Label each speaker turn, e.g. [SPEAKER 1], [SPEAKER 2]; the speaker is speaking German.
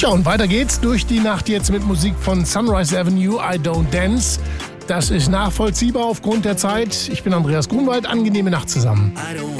[SPEAKER 1] Tja, und weiter geht's durch die Nacht jetzt mit Musik von Sunrise Avenue, I Don't Dance. Das ist nachvollziehbar aufgrund der Zeit. Ich bin Andreas Grunwald, angenehme Nacht zusammen.